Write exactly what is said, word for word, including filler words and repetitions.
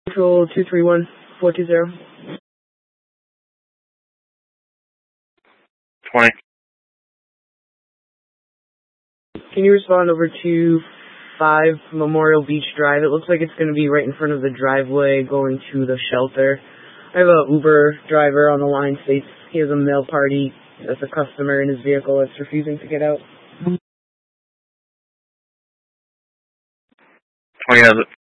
Control two three one four two zero. twenty. Can you respond over to five Memorial Beach Drive? It looks like it's going to be right in front of the driveway going to the shelter. I have a Uber driver on the line, states he has a mail party that's a customer in his vehicle that's refusing to get out. twenty has it.